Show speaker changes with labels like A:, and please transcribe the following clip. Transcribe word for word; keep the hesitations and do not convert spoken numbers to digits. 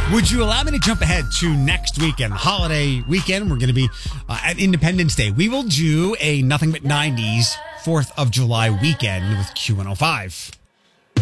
A: Would you allow me to jump ahead to next weekend, holiday weekend? We're going to be uh, at Independence Day. We will do a Nothing But nineties fourth of July weekend with Q one oh five.